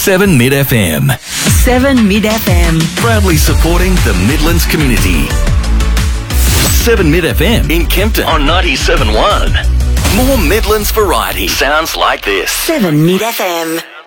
7 Mid FM. 7 Mid FM. Proudly supporting the Midlands community. 7 Mid FM in Kempton on 97.1. More Midlands variety sounds like this. 7 Mid FM.